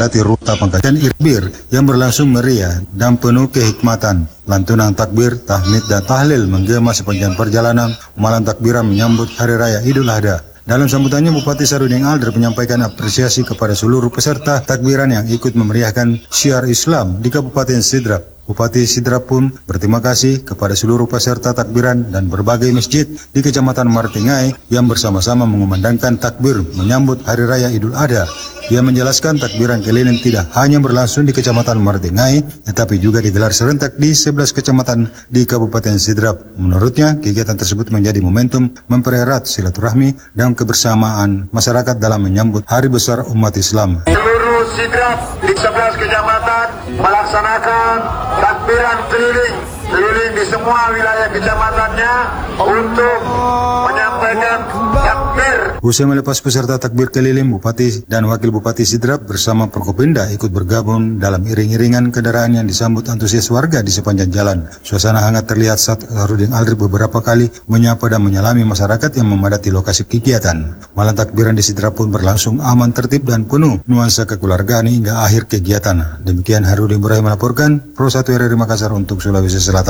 memadati ruta pengkajian Irbir yang berlangsung meriah dan penuh kehikmatan. Lantunan takbir, tahmid dan tahlil menggema sepanjang perjalanan malam takbiran menyambut Hari Raya Idul Adha. Dalam sambutannya, Bupati Sarudin Alder menyampaikan apresiasi kepada seluruh peserta takbiran yang ikut memeriahkan syiar Islam di Kabupaten Sidrap. Bupati Sidrap pun berterima kasih kepada seluruh peserta takbiran dan berbagai masjid di Kecamatan Martingai yang bersama-sama mengumandangkan takbir menyambut Hari Raya Idul Adha. Ia menjelaskan takbiran keliling tidak hanya berlangsung di Kecamatan Martingai, tetapi juga digelar serentak di 11 kecamatan di Kabupaten Sidrap. Menurutnya, kegiatan tersebut menjadi momentum mempererat silaturahmi dan kebersamaan masyarakat dalam menyambut Hari Besar Umat Islam. Seluruh Sidrap di 11 kecamatan melaksanakan takbiran keliling di semua wilayah kecamatannya untuk menyampaikan takbir. Usai melepas peserta takbir keliling, Bupati dan Wakil Bupati Sidrap bersama Prokopimda ikut bergabung dalam iring-iringan kendaraan yang disambut antusias warga di sepanjang jalan. Suasana hangat terlihat saat Sarudin Alder beberapa kali menyapa dan menyalami masyarakat yang memadati lokasi kegiatan. Malam takbiran di Sidrap pun berlangsung aman, tertib dan penuh nuansa kekeluargaan hingga akhir kegiatan. Demikian Harudin Ibrahim melaporkan, Pro 1 RRI Makassar untuk Sulawesi Selatan.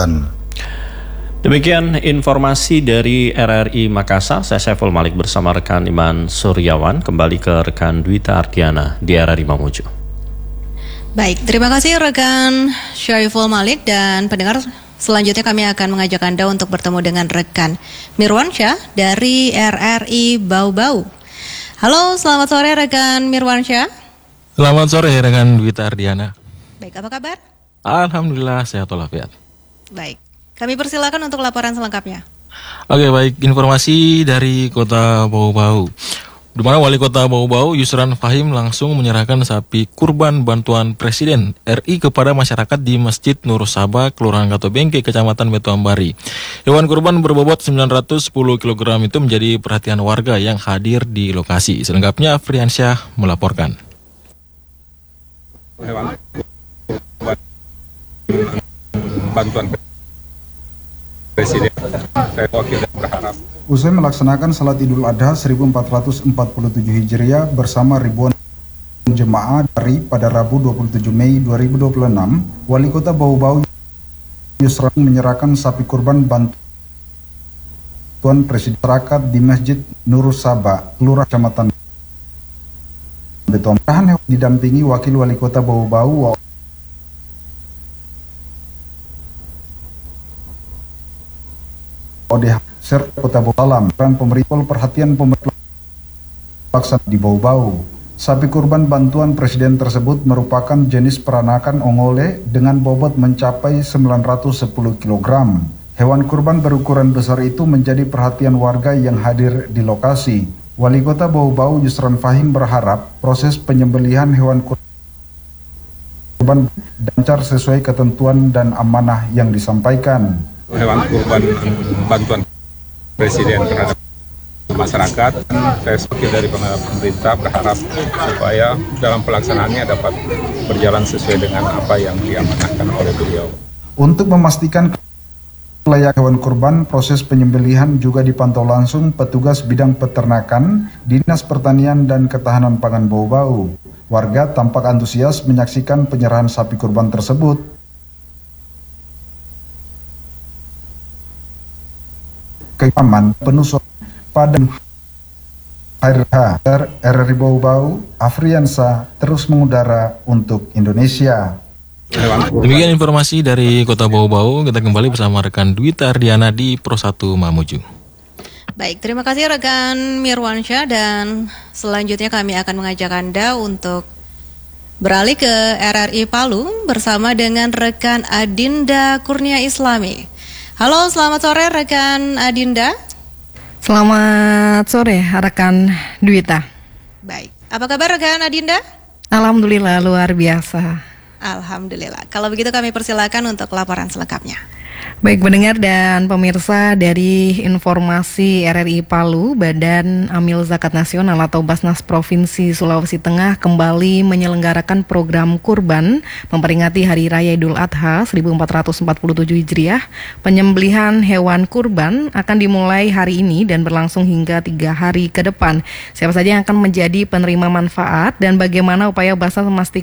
Demikian informasi dari RRI Makassar. Saya Saiful Malik bersama rekan Iman Suryawan. Kembali ke rekan Dwita Ardiana di RRI Mamuju. Baik, terima kasih rekan Saiful Malik, dan pendengar, selanjutnya kami akan mengajak Anda untuk bertemu dengan rekan Mirwansyah dari RRI Bau-Bau. Halo, selamat sore rekan Mirwansyah. Selamat sore rekan Dwita Ardiana. Baik, apa kabar? Alhamdulillah sehat walafiat. Baik, kami persilakan untuk laporan selengkapnya. Oke, baik, informasi dari Kota Bau-Bau, di mana Wali Kota Bau-Bau Yusran Fahim langsung menyerahkan sapi kurban bantuan Presiden RI kepada masyarakat di Masjid Nur Sabah, Kelurahan Katobengke, Kecamatan Betuambari. Hewan kurban berbobot 910 kg itu menjadi perhatian warga yang hadir di lokasi. Selengkapnya Friansyah melaporkan. Hewan bantuan Presiden, saya wakil dan berharap. Usai melaksanakan salat Idul Adha 1447 Hijriah bersama ribuan jemaah dari pada Rabu 27 Mei 2026, Wali Kota Bau-Bau Yusran menyerahkan sapi kurban bantuan Presiden masyarakat di Masjid Nur Sabah, Kelurahan Kecamatan Betuambari, didampingi Wakil Wali Kota Bau-Bau ODH serta Kota Bau-Salam dan pemerintah perhatian pemerintah di Bau-Bau. Sapi kurban bantuan Presiden tersebut merupakan jenis peranakan ongole dengan bobot mencapai 910 kg. Hewan kurban berukuran besar itu menjadi perhatian warga yang hadir di lokasi. Wali Kota Bau-Bau Yusran Fahim berharap proses penyembelihan hewan kurban lancar sesuai ketentuan dan amanah yang disampaikan. Hewan kurban bantuan Presiden terhadap masyarakat, saya sebagai dari pemerintah berharap supaya dalam pelaksanaannya dapat berjalan sesuai dengan apa yang diamanahkan oleh beliau. Untuk memastikan layak hewan kurban, proses penyembelihan juga dipantau langsung petugas bidang peternakan Dinas Pertanian dan Ketahanan Pangan Bau-Bau. Warga tampak antusias menyaksikan penyerahan sapi kurban tersebut. Keamanan penuh pada RRI Bau-Bau, Afriansa terus mengudara untuk Indonesia. Demikian informasi dari Kota Bau-Bau. Kita kembali bersama rekan Dwita Ardiana di Pro 1 Mamuju. Baik, terima kasih rekan Mirwansyah, dan selanjutnya kami akan mengajak Anda untuk beralih ke RRI Palu bersama dengan rekan Adinda Kurnia Islami. Halo, selamat sore rekan Adinda. Selamat sore rekan Dwita. Baik, apa kabar rekan Adinda? Alhamdulillah luar biasa. Alhamdulillah. Kalau begitu kami persilakan untuk laporan selengkapnya. Baik pendengar dan pemirsa, dari informasi RRI Palu, Badan Amil Zakat Nasional atau Basnas Provinsi Sulawesi Tengah kembali menyelenggarakan program kurban memperingati Hari Raya Idul Adha 1447 Hijriah. Penyembelihan hewan kurban akan dimulai hari ini dan berlangsung hingga 3 hari ke depan. Siapa saja yang akan menjadi penerima manfaat dan bagaimana upaya Basnas memastikan